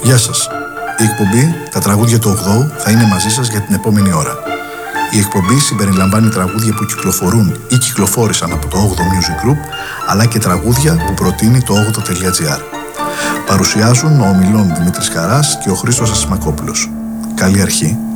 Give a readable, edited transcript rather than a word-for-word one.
Γεια σας. Η εκπομπή «Τα τραγούδια του 8ου» θα είναι μαζί σας για την επόμενη ώρα. Η εκπομπή συμπεριλαμβάνει τραγούδια που κυκλοφορούν ή κυκλοφόρησαν από το 8ο Music Group, αλλά και τραγούδια που προτείνει το 8o.gr. Παρουσιάζουν ο ομιλών Δημήτρης Καράς και ο Χρήστος Ασημακόπουλος. Καλή αρχή.